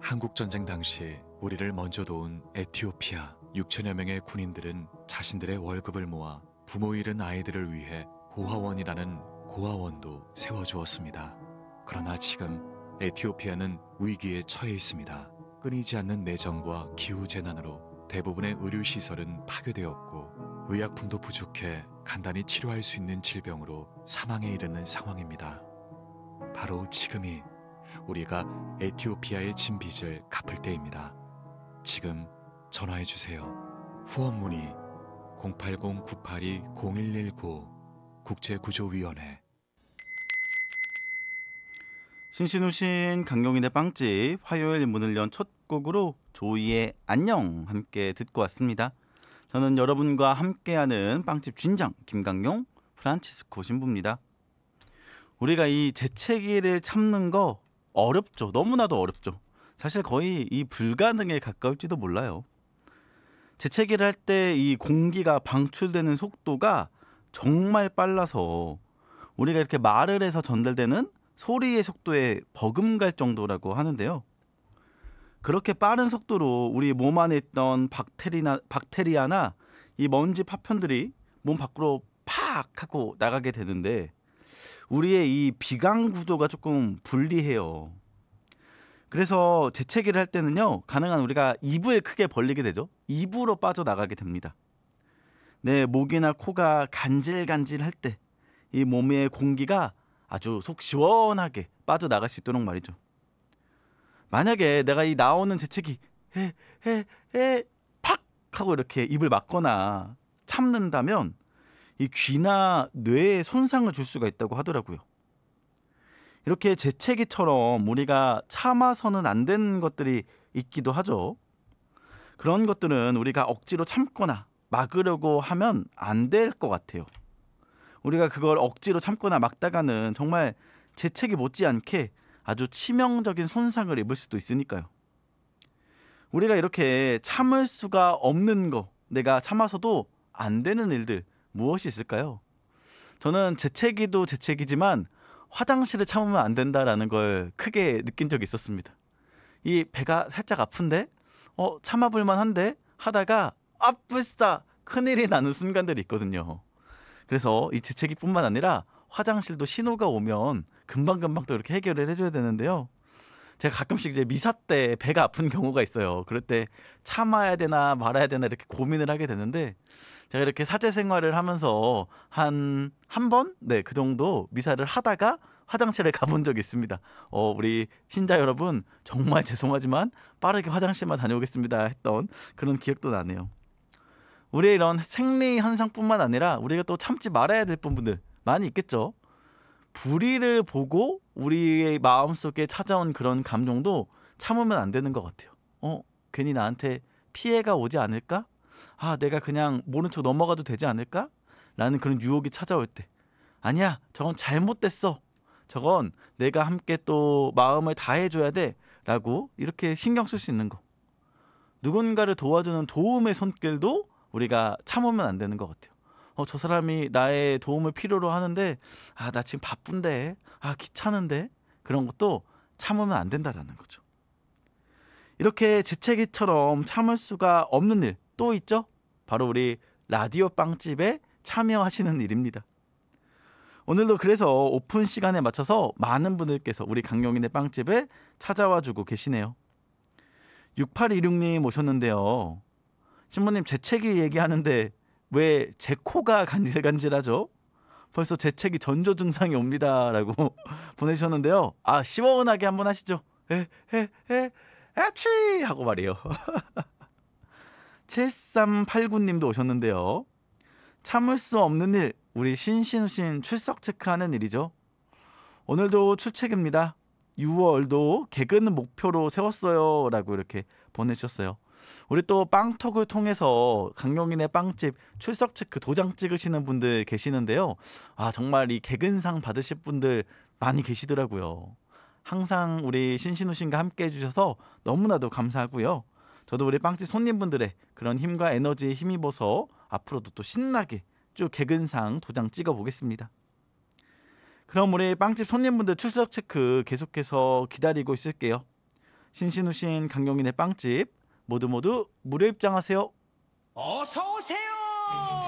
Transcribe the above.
한국전쟁 당시 우리를 먼저 도운 에티오피아 6천여 명의 군인들은 자신들의 월급을 모아 부모 잃은 아이들을 위해 고아원이라는 고아원도 세워주었습니다. 그러나 지금 에티오피아는 위기에 처해 있습니다. 끊이지 않는 내전과 기후재난으로 대부분의 의료시설은 파괴되었고 의약품도 부족해 간단히 치료할 수 있는 질병으로 사망에 이르는 상황입니다. 바로 지금이 우리가 에티오피아의 진 빚을 갚을 때입니다. 지금 전화해 주세요. 후원 문의 080-982-0119 국제구조위원회. 신신우신 강용인의 빵집 화요일 문을 연 첫 곡으로 조이의 안녕 함께 듣고 왔습니다. 저는 여러분과 함께하는 빵집 주인장 김강용 프란치스코 신부입니다. 우리가 이 재채기를 참는 거 어렵죠. 너무나도 어렵죠. 사실 거의 이 불가능에 가까울지도 몰라요. 재채기를 할 때 이 공기가 방출되는 속도가 정말 빨라서 우리가 이렇게 말을 해서 전달되는 소리의 속도에 버금갈 정도라고 하는데요. 그렇게 빠른 속도로 우리 몸 안에 있던 박테리아나 이 먼지 파편들이 몸 밖으로 팍 하고 나가게 되는데 우리의 이 비강 구조가 조금 불리해요. 그래서 재채기를 할 때는요, 가능한 우리가 입을 크게 벌리게 되죠. 입으로 빠져나가게 됩니다. 내 목이나 코가 간질간질할 때 이 몸의 공기가 아주 속 시원하게 빠져나갈 수 있도록 말이죠. 만약에 내가 이 나오는 재채기 팍 하고 이렇게 입을 막거나 참는다면 이 귀나 뇌에 손상을 줄 수가 있다고 하더라고요. 이렇게 재채기처럼 우리가 참아서는 안 되는 것들이 있기도 하죠. 그런 것들은 우리가 억지로 참거나 막으려고 하면 안 될 것 같아요. 우리가 그걸 억지로 참거나 막다가는 정말 재채기 못지않게 아주 치명적인 손상을 입을 수도 있으니까요. 우리가 이렇게 참을 수가 없는 거, 내가 참아서도 안 되는 일들 무엇이 있을까요? 저는 재채기도 재채기지만 화장실을 참으면 안 된다라는 걸 크게 느낀 적이 있었습니다. 이 배가 살짝 아픈데 참아볼 만한데 하다가 불싸 큰일이 나는 순간들이 있거든요. 그래서 이 재채기뿐만 아니라 화장실도 신호가 오면 금방금방 또 이렇게 해결을 해줘야 되는데요. 제가 가끔씩 이제 미사 때 배가 아픈 경우가 있어요. 그럴 때 참아야 되나 말아야 되나 이렇게 고민을 하게 되는데 제가 이렇게 사제 생활을 하면서 한 번? 네, 그 정도 미사를 하다가 화장실에 가본 적이 있습니다. 우리 신자 여러분 정말 죄송하지만 빠르게 화장실만 다녀오겠습니다 했던 그런 기억도 나네요. 우리의 이런 생리 현상뿐만 아니라 우리가 또 참지 말아야 될 부분들 많이 있겠죠. 불의를 보고 우리의 마음속에 찾아온 그런 감정도 참으면 안 되는 것 같아요. 괜히 나한테 피해가 오지 않을까? 내가 그냥 모른 척 넘어가도 되지 않을까? 라는 그런 유혹이 찾아올 때 아니야, 저건 잘못됐어. 저건 내가 함께 또 마음을 다해줘야 돼 라고 이렇게 신경 쓸 수 있는 거. 누군가를 도와주는 도움의 손길도 우리가 참으면 안 되는 것 같아요. 저 사람이 나의 도움을 필요로 하는데 나 지금 바쁜데 귀찮은데 그런 것도 참으면 안 된다라는 거죠. 이렇게 재채기처럼 참을 수가 없는 일 또 있죠. 바로 우리 라디오 빵집에 참여하시는 일입니다. 오늘도 그래서 오픈 시간에 맞춰서 많은 분들께서 우리 강용인의 빵집에 찾아와 주고 계시네요. 6826님 오셨는데요. 신부님 재채기 얘기하는데 왜 제 코가 간질간질하죠? 벌써 재채기 전조 증상이 옵니다 라고 보내주셨는데요. 시원하게 한번 하시죠. 아취 하고 말이에요. 7389님도 오셨는데요. 참을 수 없는 일, 우리 신신우신 출석 체크하는 일이죠. 오늘도 출첵입니다. 6월도 개그는 목표로 세웠어요 라고 이렇게 보내주셨어요. 우리 또 빵톡을 통해서 강용인의 빵집 출석 체크 도장 찍으시는 분들 계시는데요. 정말 이 개근상 받으실 분들 많이 계시더라고요. 항상 우리 신신우신과 함께 해주셔서 너무나도 감사하고요. 저도 우리 빵집 손님분들의 그런 힘과 에너지에 힘입어서 앞으로도 또 신나게 쭉 개근상 도장 찍어 보겠습니다. 그럼 우리 빵집 손님분들 출석 체크 계속해서 기다리고 있을게요. 신신우신 강경인의 빵집 모두 무료 입장하세요. 어서 오세요.